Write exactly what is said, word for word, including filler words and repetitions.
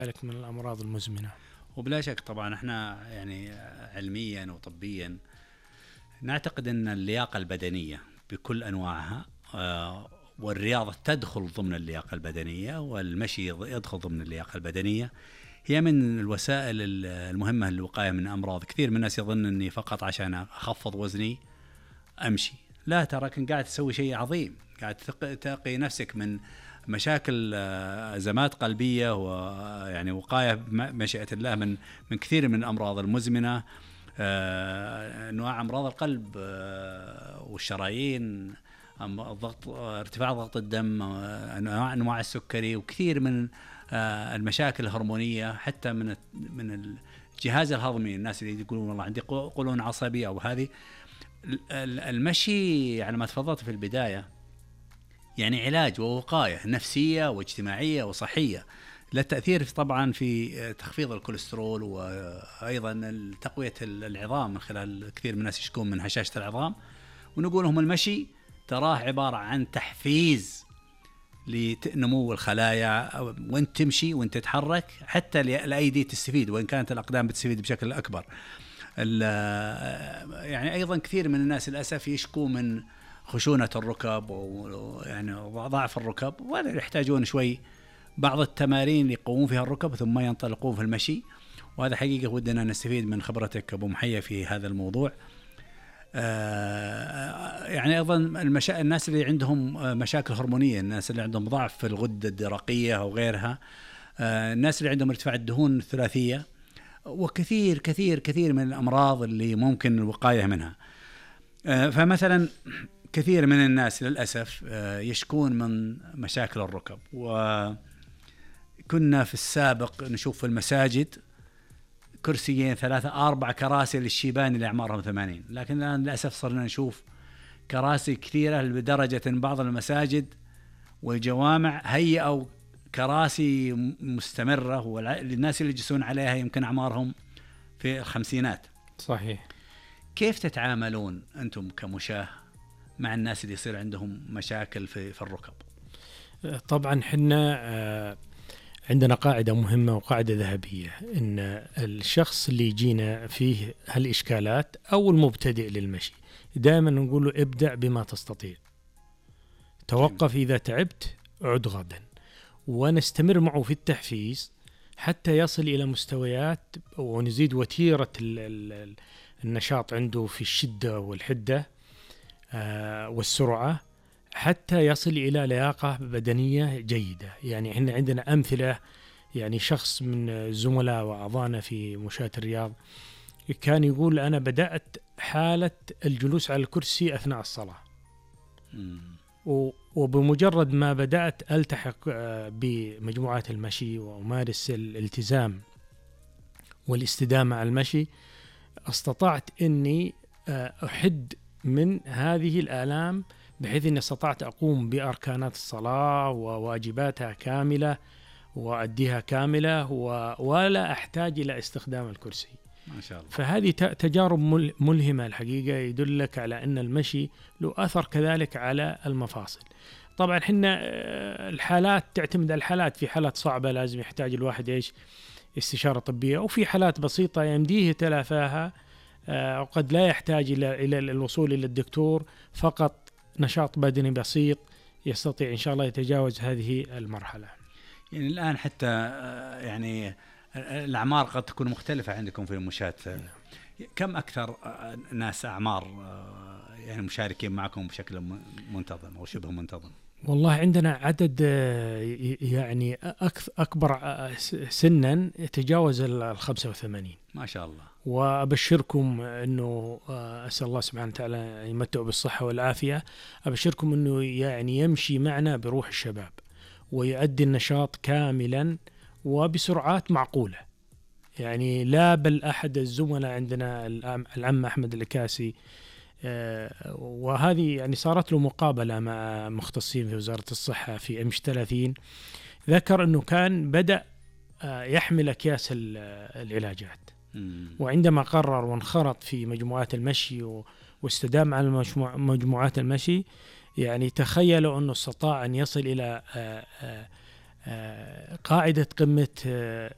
ذلك من الأمراض المزمنة. وبلا شك طبعا احنا يعني علميا وطبيا نعتقد أن اللياقة البدنية بكل أنواعها والرياضة تدخل ضمن اللياقة البدنية، والمشي يدخل ضمن اللياقة البدنية، هي من الوسائل المهمة للوقاية من أمراض. كثير من الناس يظن أني فقط عشان أخفض وزني أمشي، لا، ترى كن قاعد تسوي شيء عظيم، قاعد تقي نفسك من مشاكل أزمات قلبية، ويعني وقاية بمشيئة الله من من كثير من الأمراض المزمنة، أنواع أمراض القلب والشرايين، الضغط، ارتفاع ضغط الدم، أنواع أنواع السكري، وكثير من المشاكل الهرمونية، حتى من من الجهاز الهضمي. الناس اللي يقولون والله عندي قولون عصبي أو هذه، المشي يعني ما تفضلت في البداية يعني علاج ووقاية نفسية واجتماعية وصحية، للتأثير طبعا في تخفيض الكوليسترول، وأيضا تقوية العظام من خلال كثير من الناس يشكون من هشاشة العظام. ونقول لهم المشي تراه عبارة عن تحفيز لنمو الخلايا، وانت تمشي وانت تتحرك حتى الأيدي تستفيد، وإن كانت الأقدام بتستفيد بشكل أكبر. يعني أيضا كثير من الناس للأسف يشكو من خشونة الركب ويعني ضعف الركب، وهذا يحتاجون شوي بعض التمارين يقومون فيها الركب ثم ينطلقون في المشي. وهذا حقيقة ودنا نستفيد من خبرتك أبو محيى في هذا الموضوع. آه يعني أيضا المشا... الناس اللي عندهم مشاكل هرمونية، الناس اللي عندهم ضعف في الغدة الدرقية أو غيرها، آه الناس اللي عندهم ارتفاع الدهون الثلاثية، وكثير كثير كثير من الأمراض اللي ممكن الوقاية منها. آه فمثلا كثير من الناس للأسف آه يشكون من مشاكل الركب، وكنا في السابق نشوف في المساجد كرسيين ثلاثة أربع كراسي للشيبان اللي أعمارهم ثمانين، لكن الآن للأسف صرنا نشوف كراسي كثيرة لدرجة أن بعض المساجد والجوامع هيئوا كراسي مستمرة، والناس اللي يجلسون عليها يمكن أعمارهم في الخمسينات. صحيح. كيف تتعاملون أنتم كمشاة مع الناس اللي يصير عندهم مشاكل في, في الركب؟ طبعا حنا عندنا قاعدة مهمة وقاعدة ذهبية، إن الشخص اللي يجينا فيه هالإشكالات أو المبتدئ للمشي دائما نقول له ابدأ بما تستطيع، توقف إذا تعبت، عد غدا، ونستمر معه في التحفيز حتى يصل إلى مستويات ونزيد وتيرة النشاط عنده في الشدة والحدة والسرعة حتى يصل إلى لياقة بدنية جيدة. يعني إحنا عندنا أمثلة، يعني شخص من الزملاء وأعضانا في مشاة الرياض كان يقول أنا بدأت حالة الجلوس على الكرسي أثناء الصلاة، وبمجرد ما بدأت ألتحق بمجموعات المشي وأمارس الالتزام والاستدامة على المشي، استطعت أني أحد من هذه الآلام، بحيث أني استطعت أقوم بأركانات الصلاة وواجباتها كاملة وأديها كاملة ولا أحتاج إلى استخدام الكرسي. ما شاء الله. فهذه تجارب ملهمة الحقيقة، يدلك على أن المشي له أثر كذلك على المفاصل. طبعا حنا الحالات تعتمد على الحالات، في حالات صعبة لازم يحتاج الواحد إيش استشارة طبية، وفي حالات بسيطة يمديه تلافاها وقد لا يحتاج إلى إلى الوصول إلى الدكتور، فقط نشاط بدني بسيط يستطيع إن شاء الله يتجاوز هذه المرحلة. يعني الآن حتى يعني الأعمار قد تكون مختلفة عندكم في المشاة، كم أكثر ناس أعمار يعني مشاركين معكم بشكل منتظم أو شبه منتظم؟ والله عندنا عدد يعني أكبر سنا يتجاوز الخمسة وثمانين. ما شاء الله. وأبشركم أنه أسأل الله سبحانه وتعالى يمتعه بالصحة والعافية، أبشركم أنه يعني يمشي معنا بروح الشباب ويؤدي النشاط كاملا وبسرعات معقولة. يعني لا بل أحد الزملاء عندنا العم أحمد العكاسي، وهذه يعني صارت له مقابلة مع مختصين في وزارة الصحة في إمش ثلاثين، ذكر أنه كان بدأ يحمل أكياس العلاجات، وعندما قرر وانخرط في مجموعات المشي واستدام على مجموعات المشي، يعني تخيلوا أنه استطاع أن يصل إلى قاعدة قمة